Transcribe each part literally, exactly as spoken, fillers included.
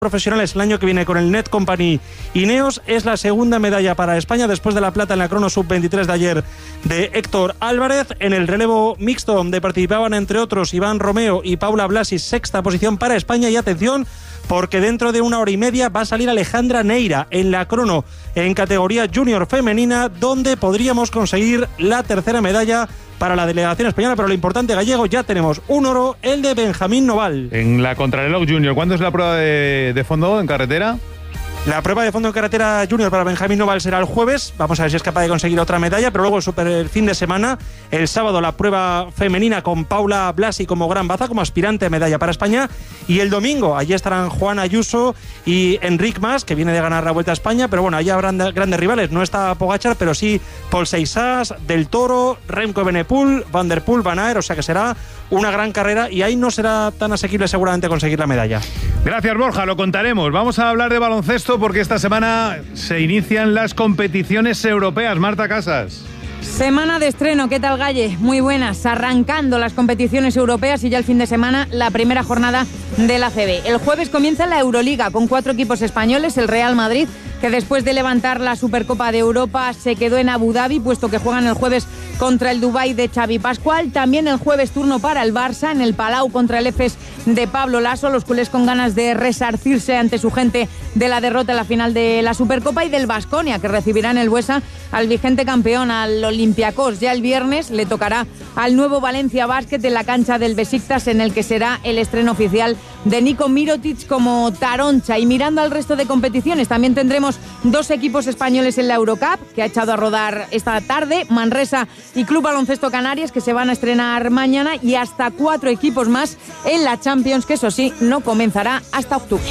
profesionales el año que viene con el Net Company Ineos. Es la segunda medalla para España después de la plata en la crono sub veintitrés de ayer de Héctor Álvarez. En el relevo mixto donde participaban entre otros Iván Romeo y Paula Blasi, sexta posición para España. Y atención, porque dentro de una hora y media va a salir Alejandra Neira en la crono en categoría junior femenina, donde podríamos conseguir la tercera medalla para la delegación española. Pero lo importante, Gallego, ya tenemos un oro, el de Benjamín Noval. En la contrarreloj junior, ¿cuándo es la prueba de, de fondo en carretera? La prueba de fondo en carretera junior para Benjamín Noval será el jueves. Vamos a ver si es capaz de conseguir otra medalla, pero luego el, super, el fin de semana, el sábado, la prueba femenina con Paula Blasi como gran baza, como aspirante a medalla para España. Y el domingo, allí estarán Juan Ayuso y Enric Mas, que viene de ganar la Vuelta a España, pero bueno, allí habrán grandes rivales. No está Pogačar, pero sí Paul Seixas, Del Toro, Remco Evenepoel, Van der Poel, Van Aert, o sea que será una gran carrera y ahí no será tan asequible seguramente conseguir la medalla. Gracias, Borja, lo contaremos. Vamos a hablar de baloncesto porque esta semana se inician las competiciones europeas. Marta Casas. Semana de estreno, ¿qué tal, Galle? Muy buenas, arrancando las competiciones europeas y ya el fin de semana la primera jornada de la A C B. El jueves comienza la Euroliga con cuatro equipos españoles, el Real Madrid, que después de levantar la Supercopa de Europa se quedó en Abu Dhabi, puesto que juegan el jueves contra el Dubái de Xavi Pascual. También el jueves turno para el Barça en el Palau contra el Efes de Pablo Laso, los culés con ganas de resarcirse ante su gente de la derrota en la final de la Supercopa, y del Baskonia, que recibirá en el Buesa al vigente campeón, al Olympiacos. Ya el viernes le tocará al nuevo Valencia Basket en la cancha del Besiktas, en el que será el estreno oficial de Nico Mirotic como taroncha. Y mirando al resto de competiciones, también tendremos dos equipos españoles en la Eurocup, que ha echado a rodar esta tarde, Manresa y Club Baloncesto Canarias, que se van a estrenar mañana, y hasta cuatro equipos más en la Champions, que eso sí, no comenzará hasta octubre.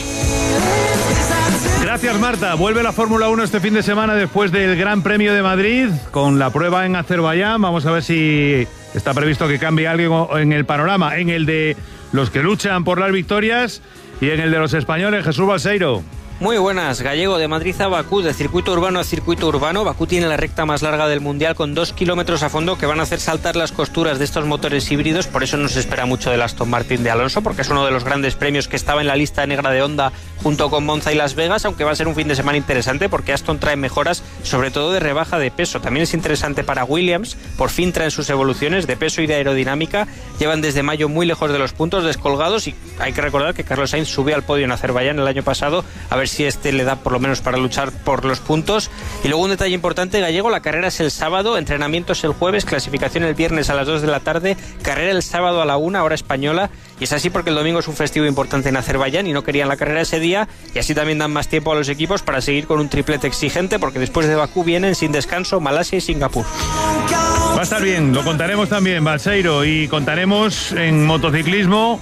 Gracias, Marta. Vuelve la Fórmula uno este fin de semana después del Gran Premio de Madrid, con la prueba en Azerbaiyán. Vamos a ver si está previsto que cambie algo en el panorama, en el de los que luchan por las victorias y en el de los españoles. Jesús Balseiro. Muy buenas, Gallego. De Madrid a Bakú, de circuito urbano a circuito urbano. Bakú tiene la recta más larga del Mundial, con dos kilómetros a fondo que van a hacer saltar las costuras de estos motores híbridos. Por eso no se espera mucho del Aston Martin de Alonso, porque es uno de los grandes premios que estaba en la lista negra de Honda junto con Monza y Las Vegas, aunque va a ser un fin de semana interesante porque Aston trae mejoras, sobre todo de rebaja de peso. También es interesante para Williams, por fin traen sus evoluciones de peso y de aerodinámica. Llevan desde mayo muy lejos de los puntos, descolgados, y hay que recordar que Carlos Sainz subió al podio en Azerbaiyán el año pasado, a ver si este le da por lo menos para luchar por los puntos. Y luego un detalle importante, Gallego, la carrera es el sábado, entrenamientos el jueves, clasificación el viernes a las dos de la tarde, carrera el sábado a la una, hora española, y es así porque el domingo es un festivo importante en Azerbaiyán y no querían la carrera ese día, y así también dan más tiempo a los equipos para seguir con un triplete exigente, porque después de Bakú vienen sin descanso Malasia y Singapur. Va a estar bien, lo contaremos también, Balseiro, y contaremos en motociclismo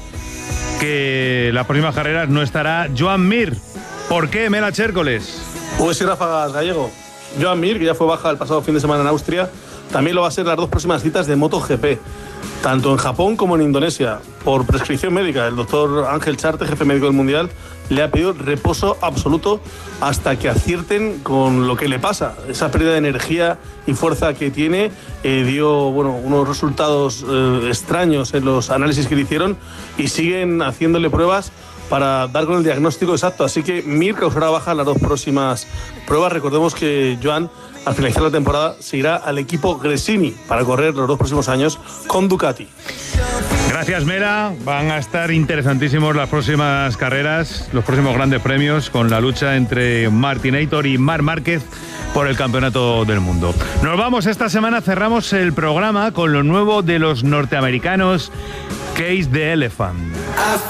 que las próximas carreras no estará Joan Mir. ¿Por qué, Mela Chércoles? Pues sí, ráfagas, Gallego. Joan Mir, que ya fue baja el pasado fin de semana en Austria, también lo va a ser las dos próximas citas de MotoGP, tanto en Japón como en Indonesia. Por prescripción médica, el doctor Ángel Charte, jefe médico del Mundial, le ha pedido reposo absoluto hasta que acierten con lo que le pasa. Esa pérdida de energía y fuerza que tiene eh, dio bueno, unos resultados eh, extraños en los análisis que le hicieron, y siguen haciéndole pruebas para dar con el diagnóstico exacto. Así que Mir causará baja en las dos próximas pruebas. Recordemos que Joan, al finalizar la temporada, se irá al equipo Gresini para correr los dos próximos años con Ducati. Gracias, Mela. Van a estar interesantísimos las próximas carreras, los próximos grandes premios, con la lucha entre Martinator y Marc Márquez por el campeonato del mundo. Nos vamos esta semana, cerramos el programa con lo nuevo de los norteamericanos Cage the Elephant.